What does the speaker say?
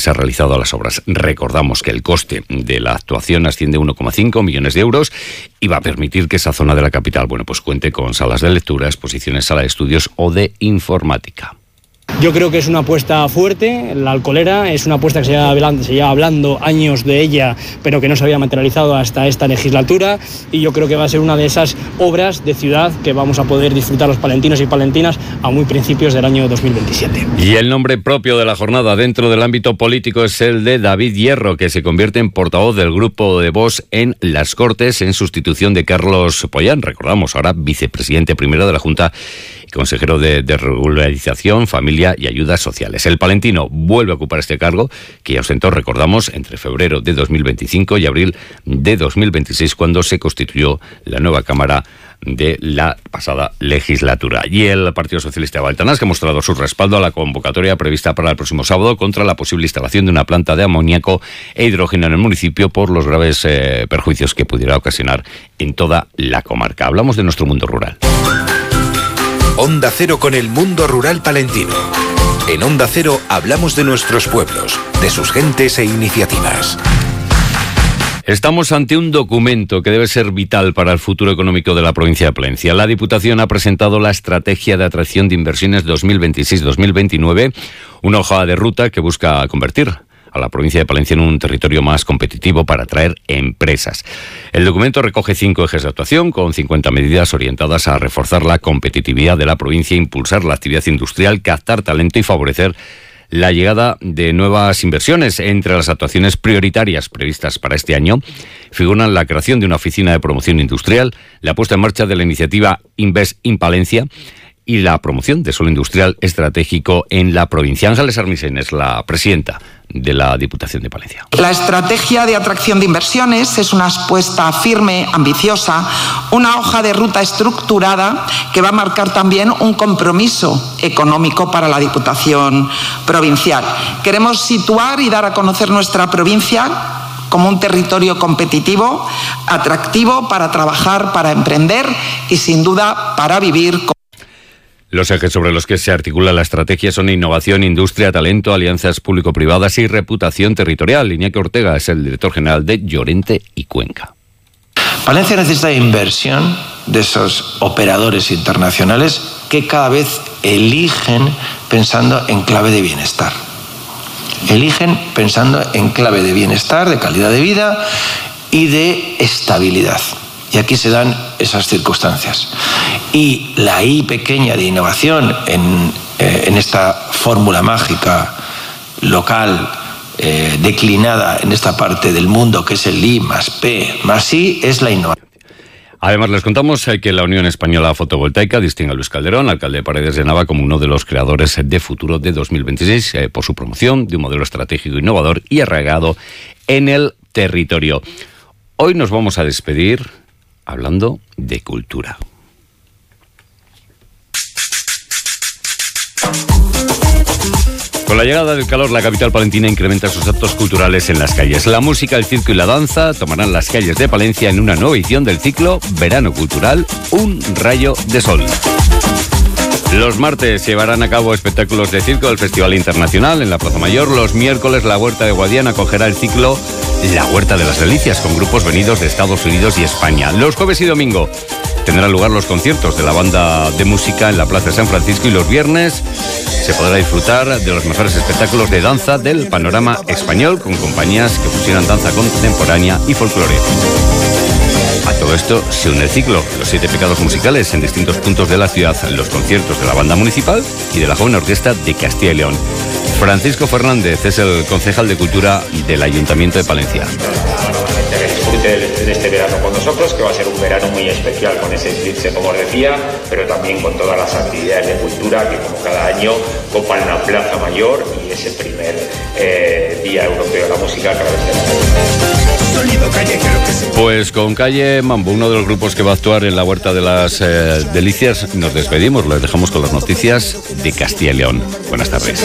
se ha realizado a las obras. Recordamos que el coste de la actuación asciende a 1,5 millones de euros y va a permitir que esa zona de la capital, pues cuente con salas de lectura, exposiciones, sala de estudios o de informática. Yo creo que es una apuesta fuerte, la Alcolera, es una apuesta que se lleva hablando años de ella, pero que no se había materializado hasta esta legislatura, y yo creo que va a ser una de esas obras de ciudad que vamos a poder disfrutar los palentinos y palentinas a muy principios del año 2027. Y el nombre propio de la jornada dentro del ámbito político es el de David Hierro, que se convierte en portavoz del grupo de Vox en las Cortes en sustitución de Carlos Pollán, recordamos, ahora vicepresidente primero de la Junta y consejero de Regularización, Familia y Ayudas Sociales. El palentino vuelve a ocupar este cargo que ya ostentó, recordamos, entre febrero de 2025 y abril de 2026, cuando se constituyó la nueva Cámara de la pasada legislatura. Y el Partido Socialista de Baltanás, que ha mostrado su respaldo a la convocatoria prevista para el próximo sábado contra la posible instalación de una planta de amoníaco e hidrógeno en el municipio por los graves perjuicios que pudiera ocasionar en toda la comarca. Hablamos de nuestro mundo rural. Onda Cero con el mundo rural palentino. En Onda Cero hablamos de nuestros pueblos, de sus gentes e iniciativas. Estamos ante un documento que debe ser vital para el futuro económico de la provincia de Palencia. La Diputación ha presentado la Estrategia de Atracción de Inversiones 2026-2029, una hoja de ruta que busca convertir a la provincia de Palencia en un territorio más competitivo para atraer empresas. El documento recoge 5 ejes de actuación con 50 medidas orientadas a reforzar la competitividad de la provincia, impulsar la actividad industrial, captar talento y favorecer la llegada de nuevas inversiones. Entre las actuaciones prioritarias previstas para este año figuran la creación de una oficina de promoción industrial, la puesta en marcha de la iniciativa Invest in Palencia y la promoción de suelo industrial estratégico en la provincia. Ángeles Armisen es la presidenta de la Diputación de Palencia. La estrategia de atracción de inversiones es una apuesta firme, ambiciosa, una hoja de ruta estructurada que va a marcar también un compromiso económico para la Diputación provincial. Queremos situar y dar a conocer nuestra provincia como un territorio competitivo, atractivo para trabajar, para emprender y sin duda para vivir. Los ejes sobre los que se articula la estrategia son innovación, industria, talento, alianzas público-privadas y reputación territorial. Iñaki Ortega es el director general de Llorente y Cuenca. Palencia necesita inversión de esos operadores internacionales que cada vez eligen pensando en clave de bienestar. Eligen pensando en clave de bienestar, de calidad de vida y de estabilidad. Y aquí se dan esas circunstancias. Y la I pequeña de innovación en esta fórmula mágica local, declinada en esta parte del mundo, que es el I más P más I, es la innovación. Además, les contamos que la Unión Española Fotovoltaica distingue a Luis Calderón, alcalde de Paredes de Nava, como uno de los creadores de Futuro de 2026 por su promoción de un modelo estratégico innovador y arraigado en el territorio. Hoy nos vamos a despedir hablando de cultura. Con la llegada del calor, la capital palentina incrementa sus actos culturales en las calles. La música, el circo y la danza tomarán las calles de Palencia en una nueva edición del ciclo Verano Cultural, Un Rayo de Sol. Los martes se llevarán a cabo espectáculos de circo del Festival Internacional en la Plaza Mayor. Los miércoles la Huerta de Guadiana acogerá el ciclo La Huerta de las Delicias con grupos venidos de Estados Unidos y España. Los jueves y domingo tendrán lugar los conciertos de la banda de música en la Plaza de San Francisco y los viernes se podrá disfrutar de los mejores espectáculos de danza del panorama español con compañías que fusionan danza contemporánea y folclore. A todo esto se une el ciclo, los 7 pecados musicales en distintos puntos de la ciudad, los conciertos de la banda municipal y de la joven orquesta de Castilla y León. Francisco Fernández es el concejal de Cultura del Ayuntamiento de Palencia. Que disfrute de este verano con nosotros, que va a ser un verano muy especial con ese eclipse, como os decía, pero también con todas las actividades de cultura que, como cada año, copan la Plaza Mayor y ese primer Día Europeo de la Música que Pues con Calle Mambo, uno de los grupos que va a actuar en la Huerta de las Delicias, nos despedimos, les dejamos con las noticias de Castilla y León. Buenas tardes.